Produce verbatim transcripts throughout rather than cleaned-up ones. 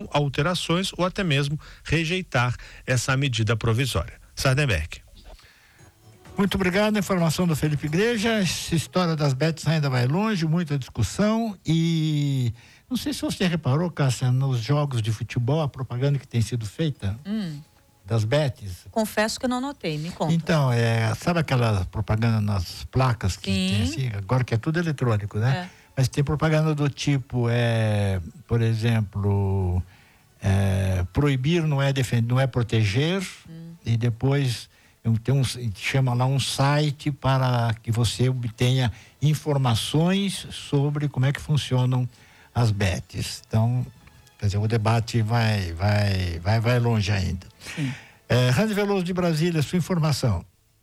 alterações ou até mesmo rejeitar essa medida provisória. Sardenberg. Muito obrigado, a informação do Felipe Igreja. Essa história das bets ainda vai longe, muita discussão, e não sei se você reparou, Cássia, nos jogos de futebol, a propaganda que tem sido feita hum. das bets. Confesso que eu não notei, me conta. Então, é, sabe aquela propaganda nas placas que Sim. tem assim, agora que é tudo eletrônico, né? É. Mas tem propaganda do tipo, é, por exemplo, é, proibir não é defender, não é proteger, hum. e depois tem um, chama lá um site para que você obtenha informações sobre como é que funcionam as bets. Então, quer dizer, o debate vai, vai, vai, vai longe ainda. É, Rani Veloso de Brasília, sua informação.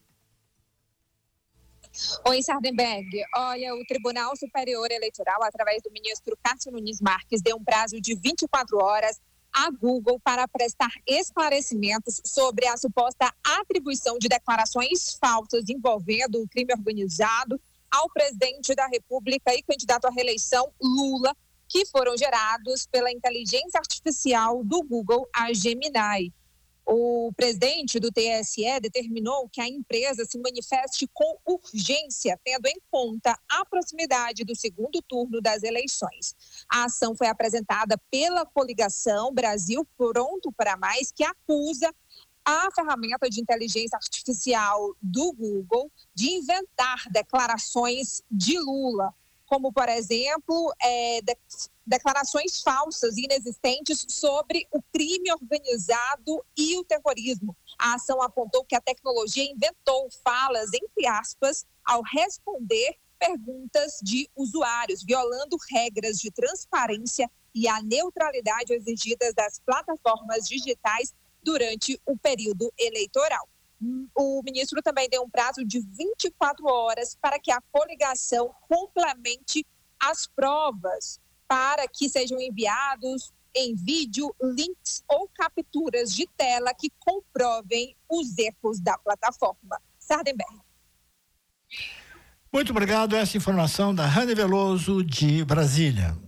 Oi, Sardenberg. Olha, o Tribunal Superior Eleitoral, através do ministro Cássio Nunes Marques, deu um prazo de vinte e quatro horas à Google para prestar esclarecimentos sobre a suposta atribuição de declarações falsas envolvendo o crime organizado ao presidente da República e candidato à reeleição, Lula, que foram gerados pela inteligência artificial do Google, a Gemini. O presidente do T S E determinou que a empresa se manifeste com urgência, tendo em conta a proximidade do segundo turno das eleições. A ação foi apresentada pela coligação Brasil Pronto para Mais, que acusa a ferramenta de inteligência artificial do Google de inventar declarações de Lula, como, por exemplo, é, de, declarações falsas e inexistentes sobre o crime organizado e o terrorismo. A ação apontou que a tecnologia inventou falas, entre aspas, ao responder perguntas de usuários, violando regras de transparência e a neutralidade exigidas das plataformas digitais durante o período eleitoral. O ministro também deu um prazo de vinte e quatro horas para que a coligação complemente as provas, para que sejam enviados em vídeo links ou capturas de tela que comprovem os erros da plataforma. Sardenberg. Muito obrigado. Essa informação da Rani Veloso de Brasília.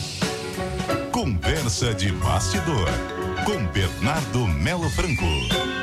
Conversa de bastidor com Bernardo Melo Franco.